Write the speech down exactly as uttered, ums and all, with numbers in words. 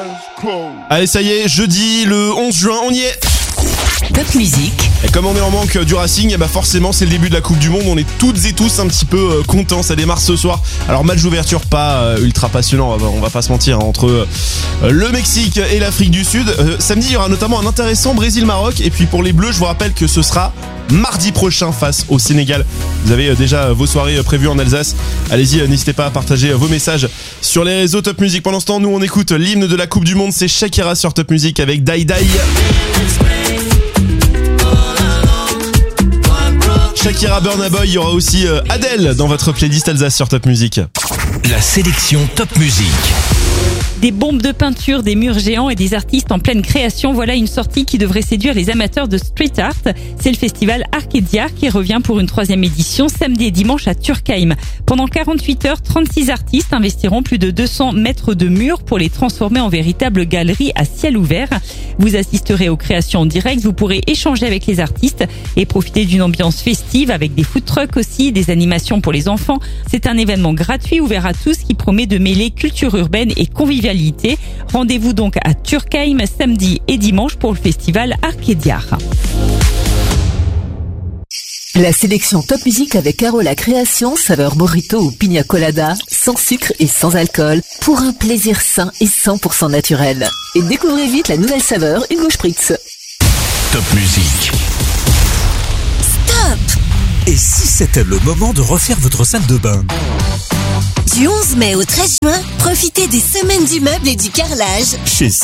Allez, ça y est, jeudi le onze juin, on y est. Top musique. Et comme on est en manque du Racing, et bah forcément c'est le début de la Coupe du Monde, on est toutes et tous un petit peu euh, contents, ça démarre ce soir. Alors match d'ouverture pas euh, ultra passionnant, on va, on va pas se mentir, hein, entre euh, le Mexique et l'Afrique du Sud. Euh, samedi il y aura notamment un intéressant Brésil-Maroc, et puis pour les Bleus je vous rappelle que ce sera mardi prochain face au Sénégal. Vous avez euh, déjà vos soirées euh, prévues en Alsace, allez-y, euh, n'hésitez pas à partager euh, vos messages sur les réseaux Top Music. Pendant ce temps nous on écoute l'hymne de la Coupe du Monde, c'est Shakira sur Top Music avec Die Die. Shakira, Burna Boy, il y aura aussi euh, Adele dans votre playlist Alsace sur Top Music. La sélection Top Music. Des bombes de peinture, des murs géants et des artistes en pleine création. Voilà une sortie qui devrait séduire les amateurs de street art. C'est le festival Arkédia qui revient pour une troisième édition samedi et dimanche à Turkheim. Pendant quarante-huit heures, trente-six artistes investiront plus de deux cents mètres de murs pour les transformer en véritables galeries à ciel ouvert. Vous assisterez aux créations en direct, vous pourrez échanger avec les artistes et profiter d'une ambiance festive avec des food trucks aussi, des animations pour les enfants. C'est un événement gratuit ouvert à tous qui promet de mêler culture urbaine et convivialité. Rendez-vous donc à Turkheim samedi et dimanche pour le festival Arkédia. La sélection Top Music avec Carola Création, saveur burrito ou pina colada, sans sucre et sans alcool, pour un plaisir sain et cent pour cent naturel. Et découvrez vite la nouvelle saveur Hugo Spritz. Top Music. Stop! Et si c'était le moment de refaire votre salle de bain? Du onze mai au treize juin, profitez des semaines du meuble et du carrelage. Chez